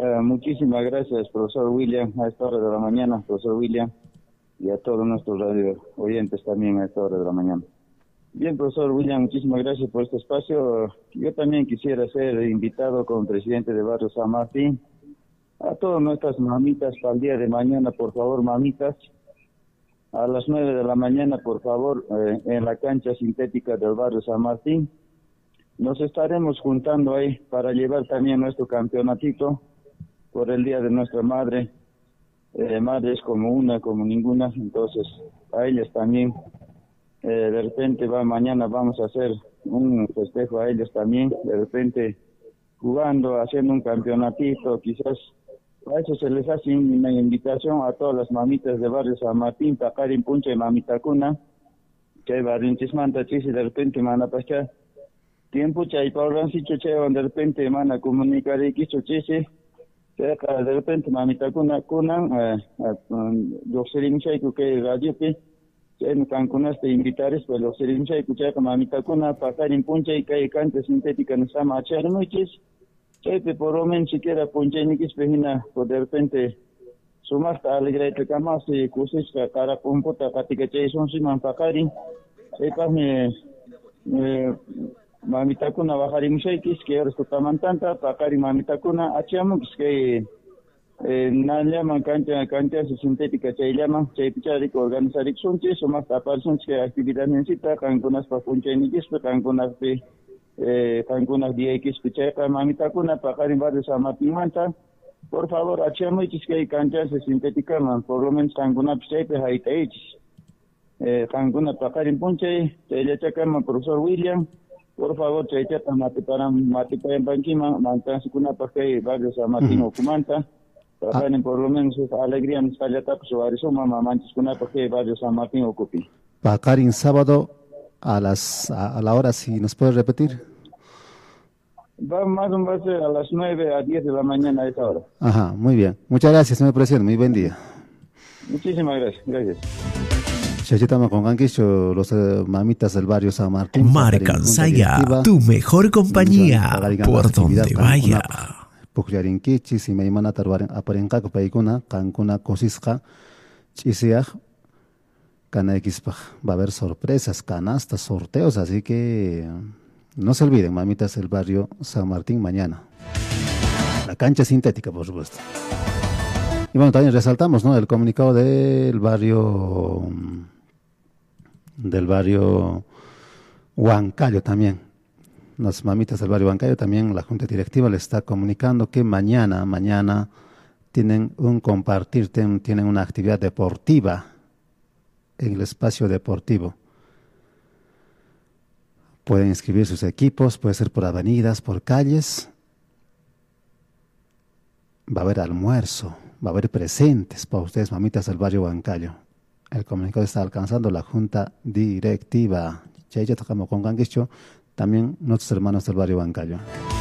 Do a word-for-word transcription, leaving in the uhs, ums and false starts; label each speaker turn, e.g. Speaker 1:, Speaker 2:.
Speaker 1: Eh, muchísimas gracias, profesor William, a esta hora de la mañana, profesor William, y a todos nuestros radio oyentes también a esta hora de la mañana. Bien, profesor William, muchísimas gracias por este espacio. Yo también quisiera ser invitado como presidente de Barrio San Martín a todas nuestras mamitas para el día de mañana, por favor, mamitas, a las nueve de la mañana, por favor, eh, en la cancha sintética del Barrio San Martín. Nos estaremos juntando ahí para llevar también nuestro campeonatito por el Día de Nuestra Madre. Eh, madre es como una, como ninguna, entonces a ellas también. Eh, de repente va mañana vamos a hacer un festejo a ellos también, de repente jugando, haciendo un campeonatito, quizás a eso se les hace una invitación a todas las mamitas de Barrio San Martín, Pacarin Puncha y Mamita Cuna, que hay barrinchis manta chisi, de repente mana pascha, tiempo chay paulan si choche, de repente mana comunicar y quiso chisi, de repente Mamita Cuna, Cuna, los serimchay que radio pi, en Cancunas te invitares, pues los serimcha y cuchaca mamita cuna, pasar en puncha y cae cante sintética en sama achar muchis, chepe por lo menos siquiera puncha ni que espejina, por de repente sumar ta alegre te camas y cusis ka cara pumputa katika chay son si man pakari, sepas me mamita cuna bajar y muchaikis que ahora está tamantanta, pakari mamita cuna, achamos que Eh, na llaman cancha cancha sintética chay llaman chay picharik organizar sunchi sumas tapar sunchi actividad necesita cancunas pa puncha ni kispa cancunas pe eh cancunas dia kis pichay pa mamita kuna pa karin barrio San Martín manta por favor achamo ichis que cancha sintética man por lo menos cancunas pichay pe haita ichis eh cancunas pa karin puncha chay le chakama profesor William por favor chay chata mate para mate pa en banquima manta sikuna pa que barrio San Martín okumanta. Ah. Por lo menos alegría nos falla tapos o arizoma mamanches con porque Barrio San Martín ocupi.
Speaker 2: Pacarin sábado a las a, a la hora, si nos puede repetir.
Speaker 1: Va más o menos a las nueve a diez de la mañana a esa hora.
Speaker 2: Ajá, muy bien. Muchas gracias, señor presidente. Muy buen día.
Speaker 1: Muchísimas gracias. Gracias.
Speaker 2: Chachitama con Ganquisho, los uh, mamitas del Barrio San Martín.
Speaker 3: Marcansaya, tu mejor compañía por donde vaya.
Speaker 2: Puklarinkichi, si me iman a tarbar aparenca paikuna, cancuna cosisca, chisiaj, cana xpaj. Va a haber sorpresas, canastas, sorteos, así que no se olviden, mamitas del Barrio San Martín mañana. La cancha sintética, por supuesto. Y bueno, también resaltamos, ¿no?, el comunicado del barrio del barrio Huancayo también. Las mamitas del barrio Huancayo también, la Junta Directiva le está comunicando que mañana, mañana tienen un compartir, ten, tienen una actividad deportiva en el espacio deportivo. Pueden inscribir sus equipos, puede ser por avenidas, por calles. Va a haber almuerzo, va a haber presentes para ustedes, mamitas del barrio Huancayo. El comunicado está alcanzando la Junta Directiva. Chaya Takamo con Ganguicho, también nuestros hermanos del barrio Huancayo.